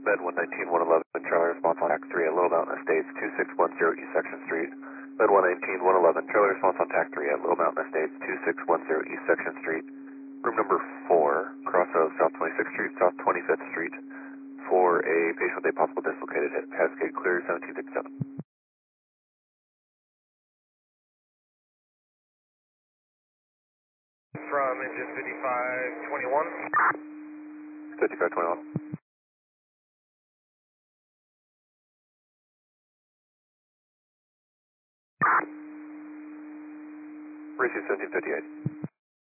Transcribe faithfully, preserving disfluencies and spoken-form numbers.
Med one nineteen one eleven, Charlie response on T A C three at Little Mountain Estates, two six one zero East Section Street. Med one nineteen one eleven, Charlie response on T A C three at Little Mountain Estates, two six one zero East Section Street. Room number four, cross of South twenty-sixth Street, South twenty-fifth Street, for a patient with a possible dislocated hip. Cascade clear, seventeen fifty-seven. From engine fifty-five twenty-one. fifty-five twenty-one. Receive seventeen fifty-eight.